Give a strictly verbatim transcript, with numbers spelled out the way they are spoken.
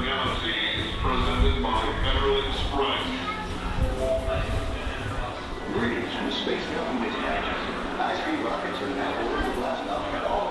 Galaxies, presented by Federal Express. Greetings from the Space Government Agency. High-speed rockets are now ordered to blast off at all